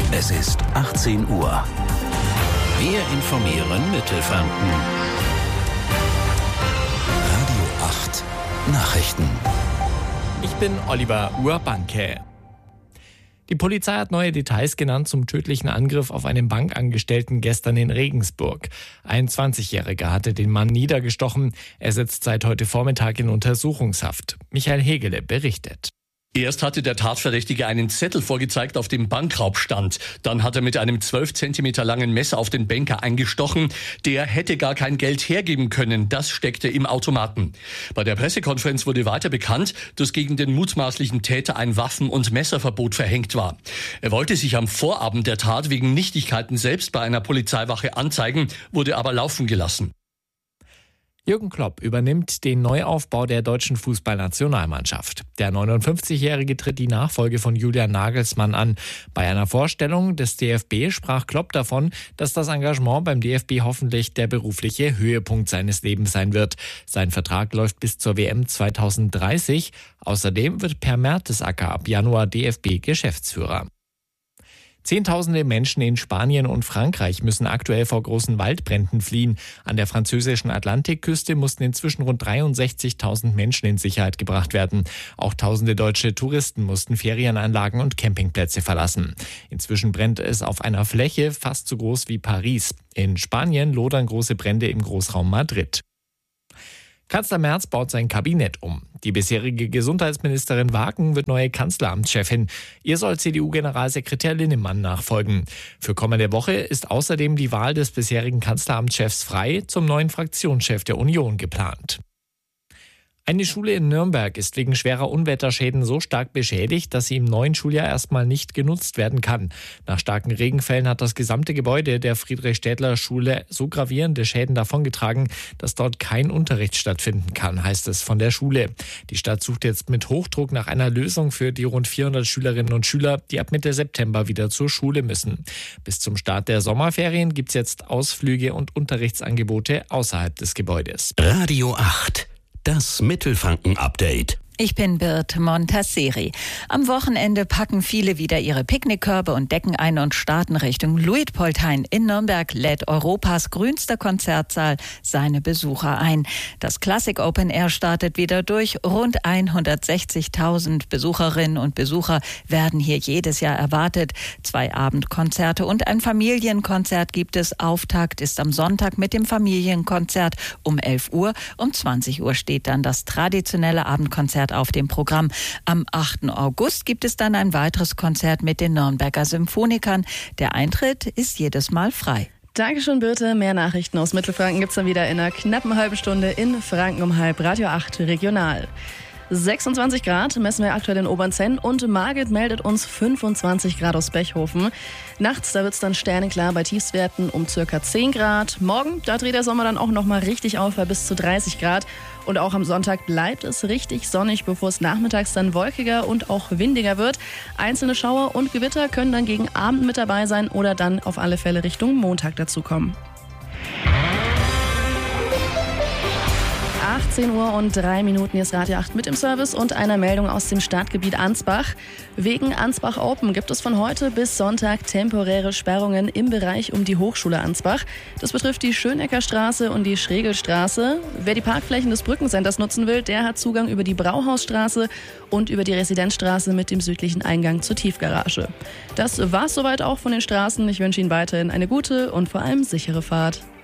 Es ist 18 Uhr. Wir informieren Mittelfranken. Radio 8 Nachrichten. Ich bin Oliver Urbanke. Die Polizei hat neue Details genannt zum tödlichen Angriff auf einen Bankangestellten gestern in Regensburg. Ein 20-Jähriger hatte den Mann niedergestochen. Er sitzt seit heute Vormittag in Untersuchungshaft. Michael Hegele berichtet. Erst hatte der Tatverdächtige einen Zettel vorgezeigt, auf dem Bankraub stand. Dann hat er mit einem 12 Zentimeter langen Messer auf den Banker eingestochen. Der hätte gar kein Geld hergeben können. Das steckte im Automaten. Bei der Pressekonferenz wurde weiter bekannt, dass gegen den mutmaßlichen Täter ein Waffen- und Messerverbot verhängt war. Er wollte sich am Vorabend der Tat wegen Nichtigkeiten selbst bei einer Polizeiwache anzeigen, wurde aber laufen gelassen. Jürgen Klopp übernimmt den Neuaufbau der deutschen Fußballnationalmannschaft. Der 59-Jährige tritt die Nachfolge von Julian Nagelsmann an. Bei einer Vorstellung des DFB sprach Klopp davon, dass das Engagement beim DFB hoffentlich der berufliche Höhepunkt seines Lebens sein wird. Sein Vertrag läuft bis zur WM 2030. Außerdem wird Per Mertesacker ab Januar DFB-Geschäftsführer. Zehntausende Menschen in Spanien und Frankreich müssen aktuell vor großen Waldbränden fliehen. An der französischen Atlantikküste mussten inzwischen rund 63.000 Menschen in Sicherheit gebracht werden. Auch tausende deutsche Touristen mussten Ferienanlagen und Campingplätze verlassen. Inzwischen brennt es auf einer Fläche fast so groß wie Paris. In Spanien lodern große Brände im Großraum Madrid. Kanzler Merz baut sein Kabinett um. Die bisherige Gesundheitsministerin Wagen wird neue Kanzleramtschefin. Ihr soll CDU-Generalsekretär Linnemann nachfolgen. Für kommende Woche ist außerdem die Wahl des bisherigen Kanzleramtschefs Frey zum neuen Fraktionschef der Union geplant. Eine Schule in Nürnberg ist wegen schwerer Unwetterschäden so stark beschädigt, dass sie im neuen Schuljahr erstmal nicht genutzt werden kann. Nach starken Regenfällen hat das gesamte Gebäude der Friedrich-Städtler-Schule so gravierende Schäden davongetragen, dass dort kein Unterricht stattfinden kann, heißt es von der Schule. Die Stadt sucht jetzt mit Hochdruck nach einer Lösung für die rund 400 Schülerinnen und Schüler, die ab Mitte September wieder zur Schule müssen. Bis zum Start der Sommerferien gibt es jetzt Ausflüge und Unterrichtsangebote außerhalb des Gebäudes. Radio 8. Das Mittelfranken-Update. Ich bin Birte Montasseri. Am Wochenende packen viele wieder ihre Picknickkörbe und Decken ein und starten Richtung Luitpoldhain. In Nürnberg lädt Europas grünster Konzertsaal seine Besucher ein. Das Classic Open Air startet wieder durch. Rund 160.000 Besucherinnen und Besucher werden hier jedes Jahr erwartet. 2 Abendkonzerte und ein Familienkonzert gibt es. Auftakt ist am Sonntag mit dem Familienkonzert um 11 Uhr. Um 20 Uhr steht dann das traditionelle Abendkonzert auf dem Programm. Am 8. August gibt es dann ein weiteres Konzert mit den Nürnberger Symphonikern. Der Eintritt ist jedes Mal frei. Dankeschön, Birte. Mehr Nachrichten aus Mittelfranken gibt es dann wieder in einer knappen halben Stunde in Franken um halb. Radio 8 Regional. 26 Grad messen wir aktuell in Obernzenn und Margit meldet uns 25 Grad aus Bechhofen. Nachts, da wird es dann sternenklar bei Tiefstwerten um circa 10 Grad. Morgen, da dreht der Sommer dann auch nochmal richtig auf bei bis zu 30 Grad. Und auch am Sonntag bleibt es richtig sonnig, bevor es nachmittags dann wolkiger und auch windiger wird. Einzelne Schauer und Gewitter können dann gegen Abend mit dabei sein oder dann auf alle Fälle Richtung Montag dazukommen. 18 Uhr und 3 Minuten, hier ist Radio 8 mit im Service und einer Meldung aus dem Stadtgebiet Ansbach. Wegen Ansbach Open gibt es von heute bis Sonntag temporäre Sperrungen im Bereich um die Hochschule Ansbach. Das betrifft die Schöneckerstraße und die Schregelstraße. Wer die Parkflächen des Brückencenters nutzen will, der hat Zugang über die Brauhausstraße und über die Residenzstraße mit dem südlichen Eingang zur Tiefgarage. Das war's soweit auch von den Straßen. Ich wünsche Ihnen weiterhin eine gute und vor allem sichere Fahrt.